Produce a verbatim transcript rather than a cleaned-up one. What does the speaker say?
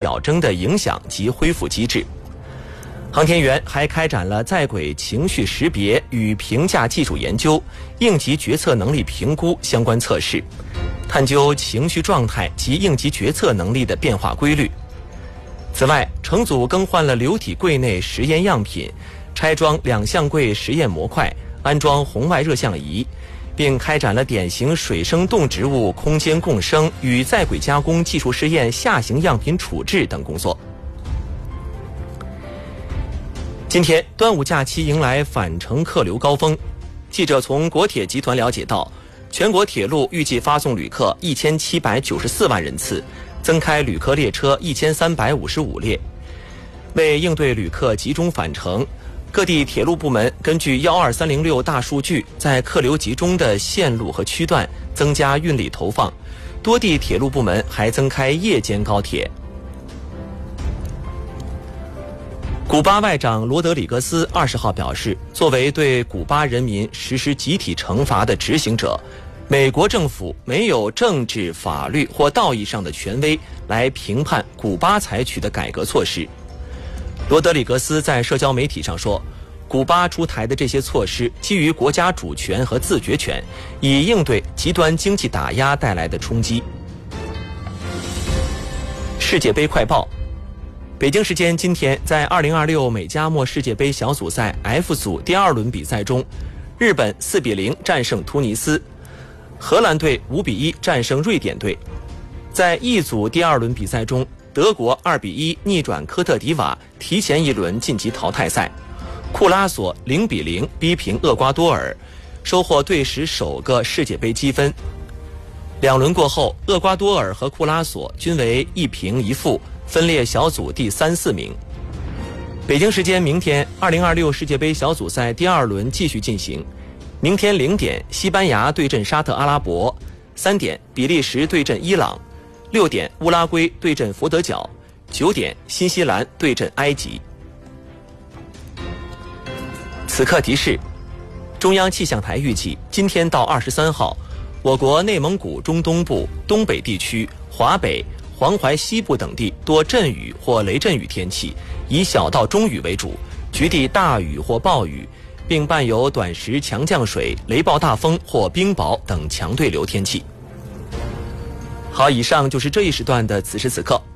表征的影响及恢复机制。航天员还开展了在轨情绪识别与评价技术研究、应急决策能力评估相关测试，探究情绪状态及应急决策能力的变化规律。此外，乘组更换了流体柜内实验样品，拆装两相柜实验模块，安装红外热像仪，并开展了典型水生动植物空间共生与在轨加工技术试验下行样品处置等工作。今天端午假期迎来返程客流高峰，记者从国铁集团了解到，全国铁路预计发送旅客一千七百九十四万人次，增开旅客列车一千三百五十五列。为应对旅客集中返程，各地铁路部门根据一二三零六大数据，在客流集中的线路和区段增加运力投放，多地铁路部门还增开夜间高铁。古巴外长罗德里格斯二十号表示，作为对古巴人民实施集体惩罚的执行者，美国政府没有政治、法律或道义上的权威来评判古巴采取的改革措施。罗德里格斯在社交媒体上说，古巴出台的这些措施基于国家主权和自决权，以应对极端经济打压带来的冲击。世界杯快报。北京时间今天，在二零二六美加墨世界杯小组赛 F 组第二轮比赛中，日本四比零战胜突尼斯，荷兰队五比一战胜瑞典队。在 E 组第二轮比赛中，德国二比一逆转科特迪瓦，提前一轮晋级淘汰赛。库拉索零比零逼平厄瓜多尔，收获队史首个世界杯积分。两轮过后，厄瓜多尔和库拉索均为一平一负，分列小组第三四名。北京时间明天，二零二六世界杯小组赛第二轮继续进行。明天零点，西班牙对阵沙特阿拉伯；三点，比利时对阵伊朗；六点，乌拉圭对阵佛得角；九点，新西兰对阵埃及。此刻提示：中央气象台预计，今天到二十三号，我国内蒙古中东部、东北地区、华北、黄淮西部等地多阵雨或雷阵雨天气，以小到中雨为主，局地大雨或暴雨，并伴有短时强降水、雷暴大风或冰雹等强对流天气。好，以上就是这一时段的此时此刻。